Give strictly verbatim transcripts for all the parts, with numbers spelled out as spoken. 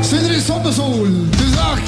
Sindre Sommersol, tusen takk!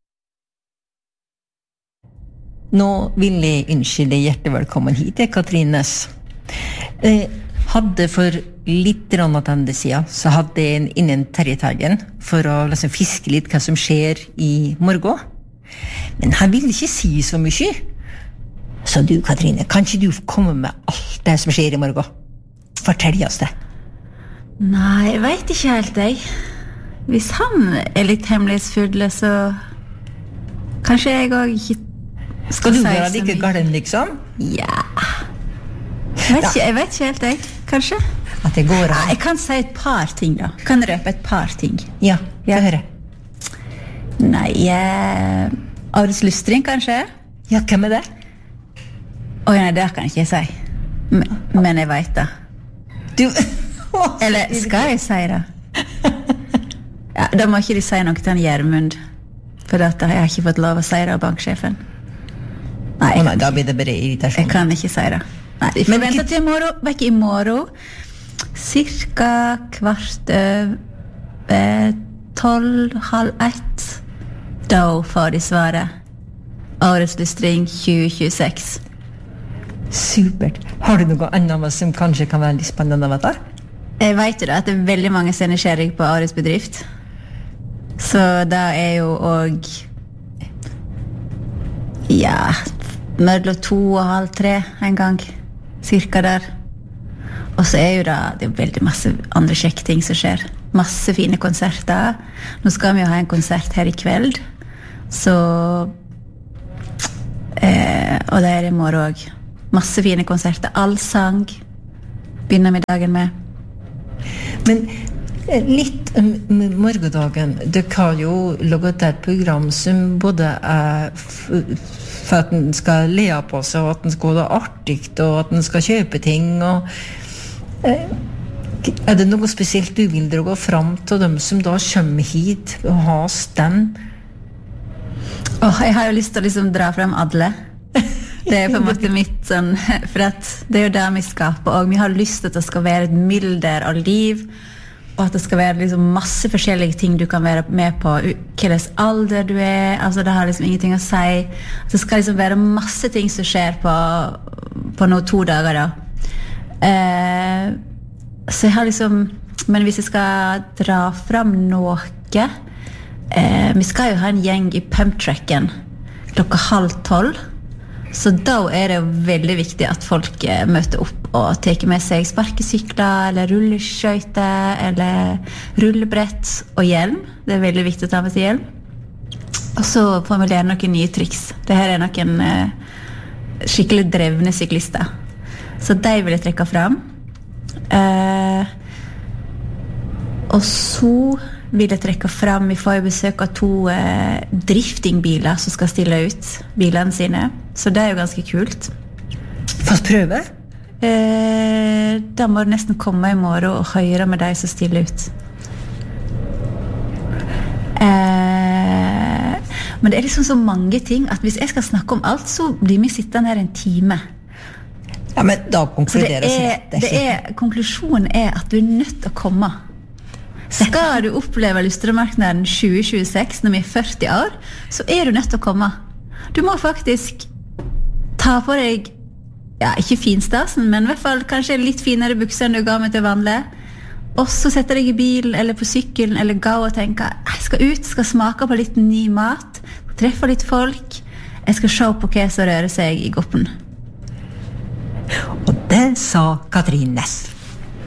Nå vil jeg ønske deg hjertelig velkommen hit til Katrines. Eh, hadde for litt tilbake siden, så hadde jeg en innen Terje Teigen for å liksom fiske litt hva som skjer i morgen. Men han ville ikke si så mye. Så du, Katrine, kan ikke du komme med alt det som skjer i morgen? Fortell oss det. Nei, jeg vet ikke helt, jeg. Hvis han er litt hemmelighetsfull, så kanskje jeg også ikke skal du være like galen, liksom? Ja. Jeg vet, ikke, jeg vet ikke helt, jeg. Kanskje? At det går an. Jeg kan si et par ting, da. Kan røpe et par ting. Ja, få høre. Nei, eh, Ares Lystring, kanskje? Ja, hvem er det? Åh, nei, det kan jeg ikke si. Men, men jeg vet det. Du... Eller skal jeg si det? Ja, da må ikke de si noe til han Gjermund. For at jeg har ikke fått lov å si det av banksjefen. Nei, oh, nei, da blir det bare irritasjon. Jeg kan ikke si det. Nei, vi får vente til i morgen. Vekk i morgen. Cirka kvart over tolv, halv ett. Da får de svaret. Årets lystring tjue tjueseks. Supert. Har du noe annet som kanskje kan være litt spennende å vite? Jeg vet jo da at det er veldig mange som er nysgjerrig på Årets bedrift. Så da er jo også ja, mellom to og halv tre en gang, cirka der. Og så er jo da det er veldig masse andre kjekke ting som skjer. Masse fine konserter. Nå skal vi jo ha en konsert her i kveld. Så eh, og det er i morgen også. Masse fine konserter. Allsang begynner vi dagen med. Men litt om morgendagen. Dere har jo laget et program som både er for at den skal le på seg, og at den skal ha det artig, og at den skal kjøpe ting. Og, er det noe spesielt du vil dra fram til dem som da kommer hit og har stand? Oh, jeg har jo lyst til å liksom dra frem alle. Det er på en måte mitt sånn, for at det er jo det vi skaper, og vi har lyst til at det skal være et mylder av liv, og at det skal være liksom masse forskjellige ting du kan være med på, hvilken alder du er, altså det har liksom ingenting å si. Det skal liksom være masse ting som skjer på, på noen to dager da. Eh, så jeg har liksom, men hvis jeg skal dra frem noe, eh, vi skal jo ha en gjeng i pumptracken klokka halv tolv, så da er det veldig viktig at folk eh, møter opp og teker med seg sparkesykler, eller rulleskøyter, eller rullebrett og hjelm. Det er veldig viktig å ta med seg hjelm. Og så får vi lære noen nye triks. Dette er noen eh, skikkelig drevne syklister. Så de vil jeg trekke frem. Eh, og så vil jeg trekke frem, vi får jo besøk av to eh, driftingbiler som skal stille ut bilene sine. Så det er jo ganske kult. Fast prøve? Eh, da må du nesten komme i morgen og høre med de som stiller ut. Eh, men det er liksom så mange ting at hvis jeg skal snakke om alt, så blir vi sittende her en time. Ja, men da konkluderer det er, det er, konklusjonen er at du er nødt til å komme. Skal du oppleve Lystremarknaden tjue tjueseks når vi er førti år, så er du nødt til å komme. Du må faktisk ta på deg, ja, ikke finstasen, men i hvert fall kanskje litt finere bukser enn du ga meg til vanlig. Og så setter deg i bilen eller på sykkelen eller gå og tenke, jeg skal ut, skal smake på litt ny mat, treffe litt folk, jeg skal se på hva som rører seg i goppen. Og det sa Katrin Næss.